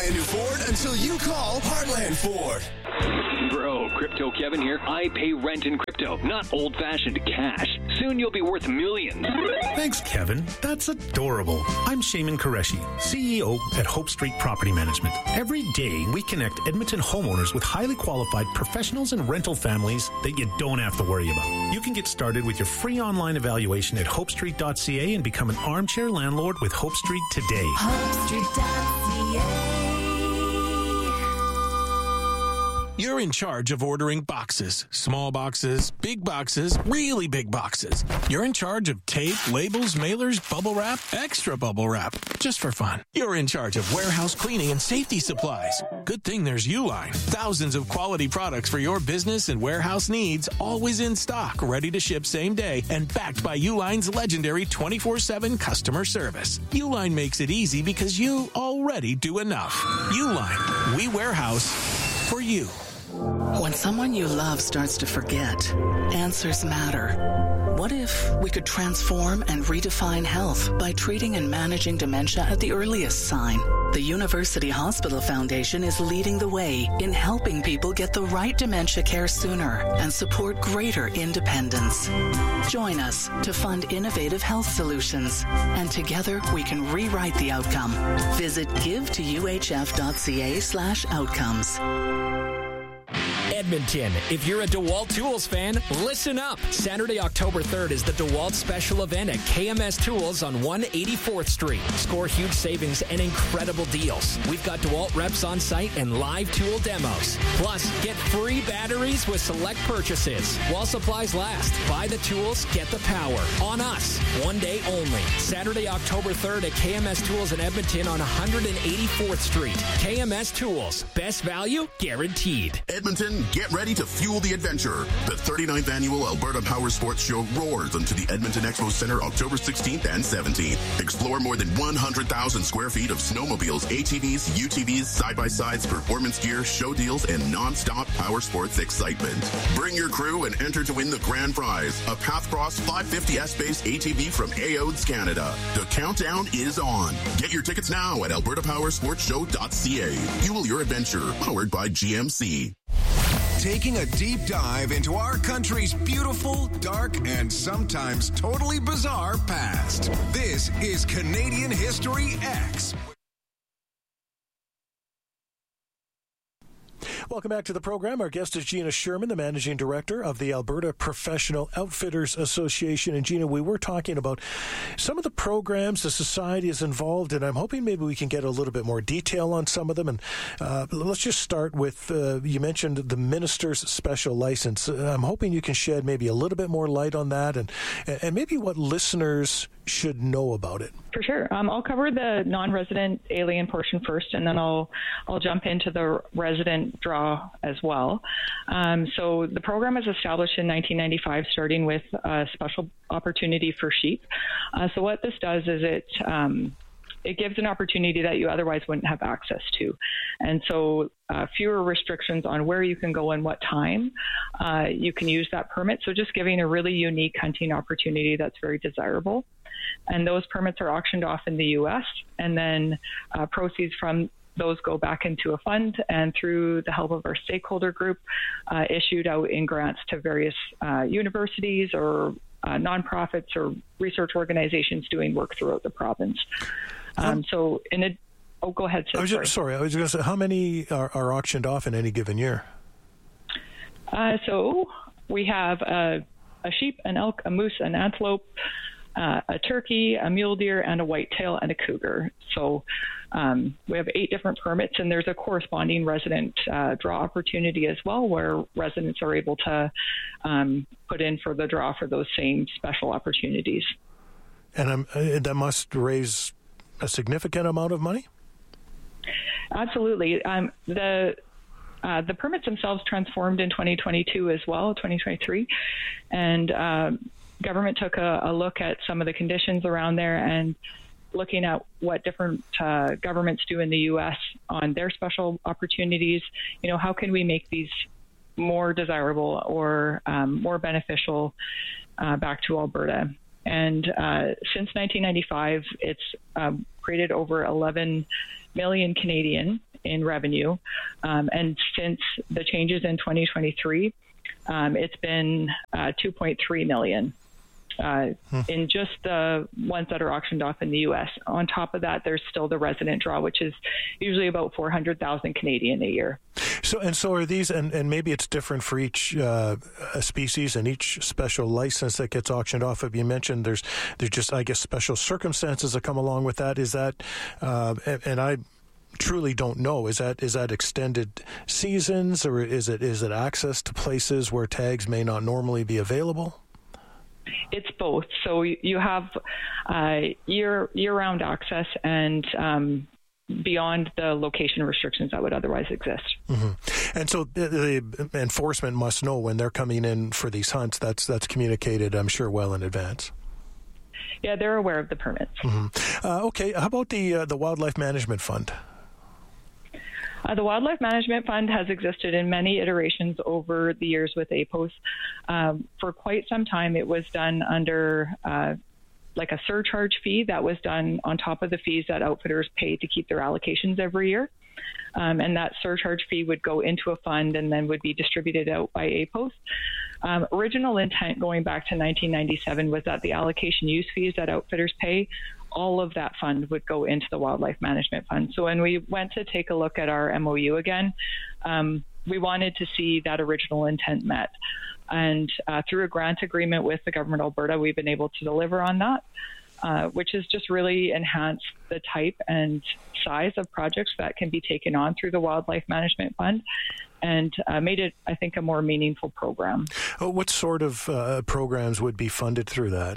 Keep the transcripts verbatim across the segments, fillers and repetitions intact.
buy a new Ford until you call Heartland Ford. Bro, Crypto Kevin here. I pay rent in crypto, not old-fashioned cash. Soon you'll be worth millions. Thanks, Kevin. That's adorable. I'm Shaman Qureshi, C E O at Hope Street Property Management. Every day, we connect Edmonton homeowners with highly qualified professionals and rental families that you don't have to worry about. You can get started with your free online evaluation at hope street dot c a and become an armchair landlord with Hope Street today. hope street dot c a. You're in charge of ordering boxes. Small boxes, big boxes, really big boxes. You're in charge of tape, labels, mailers, bubble wrap, extra bubble wrap, just for fun. You're in charge of warehouse cleaning and safety supplies. Good thing there's Uline. Thousands of quality products for your business and warehouse needs, always in stock, ready to ship same day, and backed by Uline's legendary twenty-four seven customer service. Uline makes it easy because you already do enough. Uline, we warehouse for you. When someone you love starts to forget, answers matter. What if we could transform and redefine health by treating and managing dementia at the earliest sign? The University Hospital Foundation is leading the way in helping people get the right dementia care sooner and support greater independence. Join us to fund innovative health solutions, and together we can rewrite the outcome. Visit give to u h f dot c a slash outcomes. Edmonton, if you're a DeWalt Tools fan, listen up. Saturday, October third is the DeWalt special event at K M S Tools on one eighty-fourth Street. Score huge savings and incredible deals. We've got DeWalt reps on site and live tool demos. Plus, get free batteries with select purchases. While supplies last, buy the tools, get the power. On us, one day only. Saturday, October third at K M S Tools in Edmonton on one eighty-fourth Street. K M S Tools, best value guaranteed. Edmonton, get ready to fuel the adventure. The thirty-ninth Annual Alberta Power Sports Show roars into the Edmonton Expo Center October sixteenth and seventeenth. Explore more than one hundred thousand square feet of snowmobiles, A T Vs, U T Vs, side-by-sides, performance gear, show deals, and non-stop power sports excitement. Bring your crew and enter to win the grand prize, a Pathcross five fifty S-Base A T V from A O D S Canada. The countdown is on. Get your tickets now at alberta power sports show dot c a. Fuel your adventure, powered by G M C. Taking a deep dive into our country's beautiful, dark, and sometimes totally bizarre past. This is Canadian History X. Welcome back to the program. Our guest is Gina Sherman, the Managing Director of the Alberta Professional Outfitters Association. And Gina, we were talking about some of the programs the society is involved in. I'm hoping maybe we can get a little bit more detail on some of them. And uh, let's just start with, uh, you mentioned the Minister's Special License. Uh, I'm hoping you can shed maybe a little bit more light on that and, and maybe what listeners should know about it. For sure. Um, I'll cover the non-resident alien portion first, and then I'll I'll jump into the resident draw as well. Um, so the program was established in nineteen ninety-five, starting with a special opportunity for sheep. Uh, so what this does is it um, it gives an opportunity that you otherwise wouldn't have access to. And so uh, fewer restrictions on where you can go and what time uh, you can use that permit. So just giving a really unique hunting opportunity that's very desirable. And those permits are auctioned off in the U S, and then uh, proceeds from those go back into a fund, and through the help of our stakeholder group, uh, issued out in grants to various uh, universities or uh, nonprofits or research organizations doing work throughout the province. Um, um, so in a, oh, go ahead, Sid, I was sorry. Just, sorry, I was going to say, how many are, are auctioned off in any given year? Uh, so we have a, a sheep, an elk, a moose, an antelope, Uh, a turkey, a mule deer, and a whitetail, and a cougar. So um, we have eight different permits, and there's a corresponding resident uh, draw opportunity as well, where residents are able to um, put in for the draw for those same special opportunities. And um, uh, that must raise a significant amount of money? Absolutely. Um, the uh, the permits themselves transformed in twenty twenty-two as well, twenty twenty-three, and um, government took a, a look at some of the conditions around there and looking at what different uh, governments do in the U S on their special opportunities. You know, how can we make these more desirable or um, more beneficial uh, back to Alberta? And uh, since nineteen ninety-five, it's um, created over eleven million Canadian in revenue. Um, and since the changes in twenty twenty-three, um, it's been uh, two point three million. Uh, hmm. in just the ones that are auctioned off in the U S. On top of that, there's still the resident draw, which is usually about four hundred thousand Canadian a year. So and so are these, and, and maybe it's different for each uh, species and each special license that gets auctioned off. If you mentioned there's there's just, I guess, special circumstances that come along with that. Is that, uh, and, and I truly don't know, is that is that extended seasons, or is it is it access to places where tags may not normally be available? It's both. So you have uh, year year-round access and um, beyond the location restrictions that would otherwise exist. Mm-hmm. And so the, the enforcement must know when they're coming in for these hunts. That's that's communicated, I'm sure, well in advance. Yeah, they're aware of the permits. Mm-hmm. Uh, okay, how about the uh, the Wildlife Management Fund? Uh, the Wildlife Management Fund has existed in many iterations over the years with A P O S. Um, for quite some time, it was done under uh, like a surcharge fee that was done on top of the fees that outfitters pay to keep their allocations every year. Um, and that surcharge fee would go into a fund and then would be distributed out by A P O S. Um, original intent going back to nineteen ninety-seven was that the allocation use fees that outfitters pay, all of that fund would go into the Wildlife Management Fund. So when we went to take a look at our M O U again, um, we wanted to see that original intent met. And uh, through a grant agreement with the Government of Alberta, we've been able to deliver on that, uh, which has just really enhanced the type and size of projects that can be taken on through the Wildlife Management Fund, and uh, made it, I think, a more meaningful program. Oh, what sort of uh, programs would be funded through that?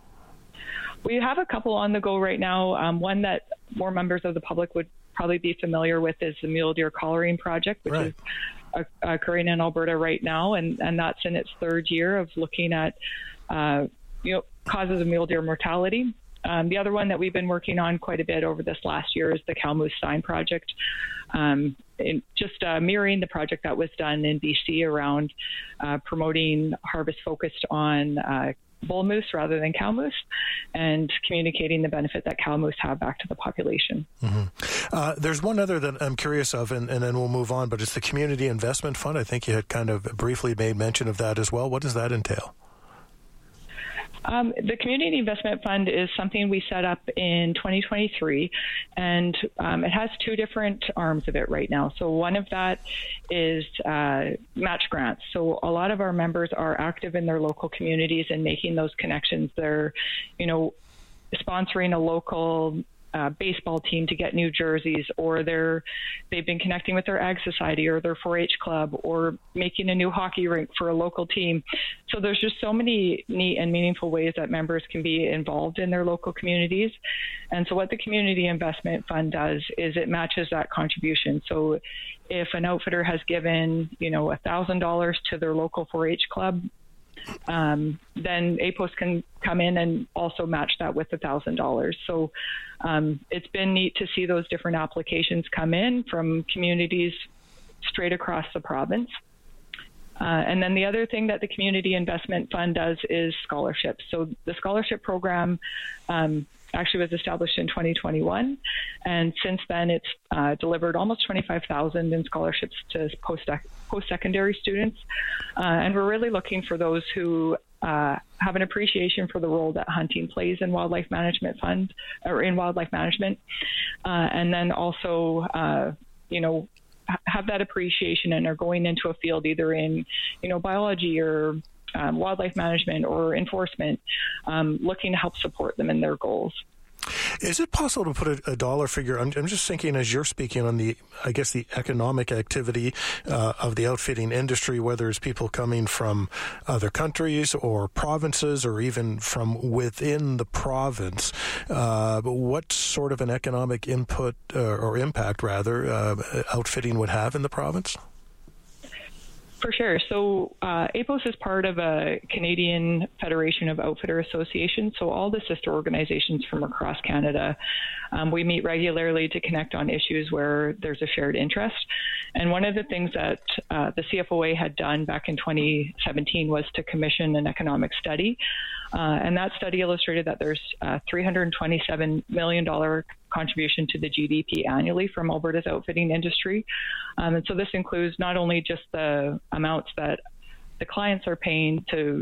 We have a couple on the go right now. Um, one that more members of the public would probably be familiar with is the Mule Deer Collaring Project, which right. is uh, occurring in Alberta right now, and, and that's in its third year of looking at uh, you know, causes of mule deer mortality. Um, the other one that we've been working on quite a bit over this last year is the Cow Moose Sign Project, um, in just uh, mirroring the project that was done in B C around uh, promoting harvest focused on uh, bull moose rather than cow moose, and communicating the benefit that cow moose have back to the population. Mm-hmm. Uh, there's one other that I'm curious of, and, and then we'll move on, but it's the Community Investment Fund. I think you had kind of briefly made mention of that as well. What does that entail? Um, the Community Investment Fund is something we set up in twenty twenty-three, and um, it has two different arms of it right now. So one of that is uh, match grants. So a lot of our members are active in their local communities and making those connections. They're, you know, sponsoring a local Uh, baseball team to get new jerseys, or they're they've been connecting with their ag society or their four H club, or making a new hockey rink for a local team. So there's just so many neat and meaningful ways that members can be involved in their local communities. And so what the Community Investment Fund does is it matches that contribution. So if an outfitter has given, you know, one thousand dollars to their local four H club, Um, then A P O S can come in and also match that with one thousand dollars. So um, it's been neat to see those different applications come in from communities straight across the province. Uh, and then the other thing that the Community Investment Fund does is scholarships. So the scholarship program um, actually was established in twenty twenty-one, and since then it's uh, delivered almost twenty-five thousand in scholarships to post post-secondary students, uh, and we're really looking for those who uh, have an appreciation for the role that hunting plays in wildlife management fund or in wildlife management, uh, and then also uh, you know have that appreciation and are going into a field either in you know biology or Um, wildlife management or enforcement, um, looking to help support them in their goals. Is it possible to put a, a dollar figure? I'm, I'm just thinking as you're speaking on the, I guess, the economic activity uh, of the outfitting industry, whether it's people coming from other countries or provinces or even from within the province. Uh, but what sort of an economic input uh, or impact, rather, uh, outfitting would have in the province? For sure. So uh, A P O S is part of a Canadian Federation of Outfitter Associations. So all the sister organizations from across Canada, um, we meet regularly to connect on issues where there's a shared interest. And one of the things that uh, the C F O A had done back in twenty seventeen was to commission an economic study. Uh, and that study illustrated that there's a three hundred twenty-seven million dollars contribution to the G D P annually from Alberta's outfitting industry. Um, and so this includes not only just the amounts that the clients are paying to